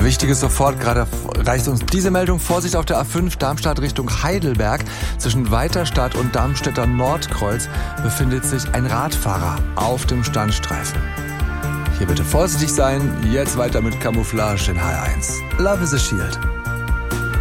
Wichtiges sofort, gerade reicht uns diese Meldung. Vorsicht auf der A5 Darmstadt Richtung Heidelberg. Zwischen Weiterstadt und Darmstädter Nordkreuz befindet sich ein Radfahrer auf dem Standstreifen. Hier bitte vorsichtig sein. Jetzt weiter mit Camouflage in HR1. Love is a Shield.